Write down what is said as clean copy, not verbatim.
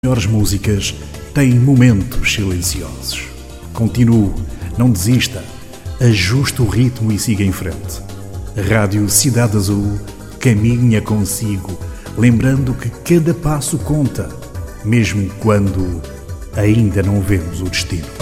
melhores músicas têm momentos silenciosos. Continue, não desista, ajuste o ritmo e siga em frente. Rádio Cidade Azul caminha consigo, lembrando que cada passo conta, mesmo quando ainda não vemos o destino.